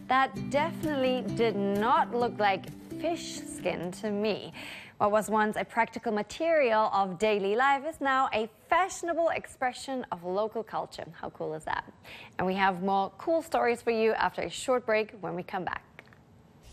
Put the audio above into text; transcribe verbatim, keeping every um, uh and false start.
That definitely did not look like fish skin to me. What was once a practical material of daily life is now a fashionable expression of local culture. How cool is that? And we have more cool stories for you after a short break when we come back.